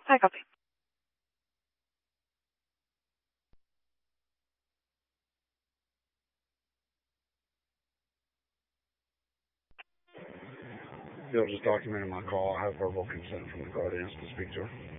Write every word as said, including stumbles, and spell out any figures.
I copy. You'll just document in my call. I have verbal consent from the guardians to speak to her.